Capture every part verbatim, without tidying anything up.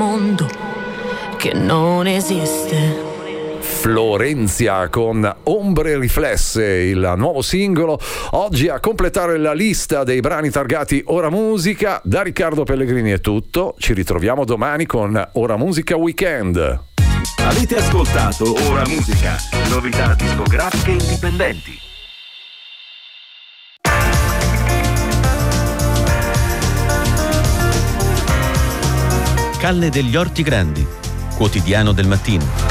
mondo che non esiste. Florenzia con Ombre riflesse, il nuovo singolo oggi a completare la lista dei brani targati Ora Musica. Da Riccardo Pellegrini è tutto, ci ritroviamo domani con Ora Musica Weekend. Avete ascoltato Ora Musica, novità discografiche indipendenti. Calle degli Orti Grandi, quotidiano del mattino.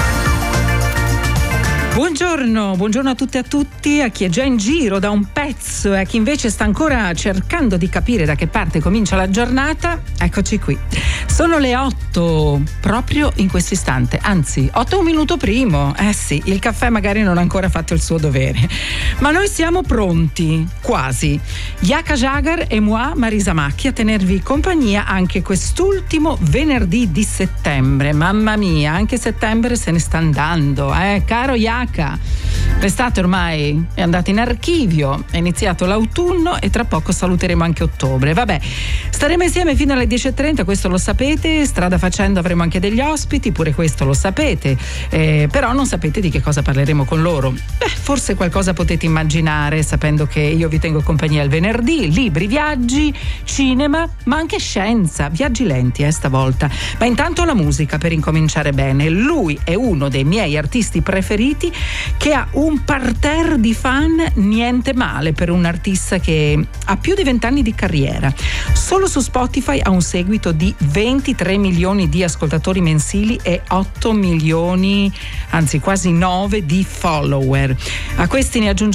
Buongiorno, buongiorno a tutte e a tutti, a chi è già in giro da un pezzo e a chi invece sta ancora cercando di capire da che parte comincia la giornata. Eccoci qui. Sono le otto proprio in questo istante, anzi otto un minuto primo. Eh sì, il caffè magari non ha ancora fatto il suo dovere, ma noi siamo pronti, quasi. Yaka Jagar e moi, Marisa Macchi, a tenervi compagnia anche quest'ultimo venerdì di settembre. Mamma mia, anche settembre se ne sta andando, eh, caro Yaka. L'estate ormai è andata in archivio, è iniziato l'autunno e tra poco saluteremo anche ottobre. Vabbè, staremo insieme fino alle dieci e trenta, questo lo sapete. Strada facendo avremo anche degli ospiti, pure questo lo sapete, eh, però non sapete di che cosa parleremo con loro. Beh, forse qualcosa potete immaginare, sapendo che io vi tengo compagnia il venerdì. Libri, viaggi, cinema, ma anche scienza, viaggi lenti eh, stavolta. Ma intanto la musica, per incominciare bene. Lui è uno dei miei artisti preferiti, che ha un parterre di fan niente male per un artista che ha più di vent'anni di carriera. Solo su Spotify ha un seguito di ventitré milioni di ascoltatori mensili e otto milioni, anzi quasi nove di follower. A questi ne aggiunge